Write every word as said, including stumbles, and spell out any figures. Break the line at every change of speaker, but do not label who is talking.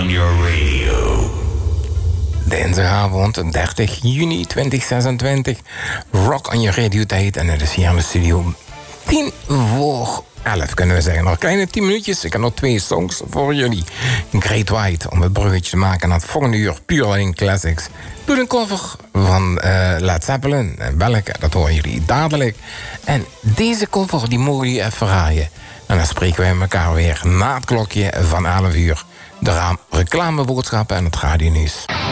on your radio.
Dinsdagavond dertig juni tweeduizend zesentwintig. Rock on je radiotijd. En het is hier in de studio tien voor elf, kunnen we zeggen. Nog kleine tien minuutjes. Ik heb nog twee songs voor jullie. Great White, om het bruggetje te maken naar het volgende uur. Pure Lane Classics. Doe een cover van uh, Led Zeppelin. En welke, dat horen jullie dadelijk. En deze cover, die mogen jullie even raaien. En dan spreken wij elkaar weer na het klokje van elf uur. De raam reclameboodschappen en het radionieuws.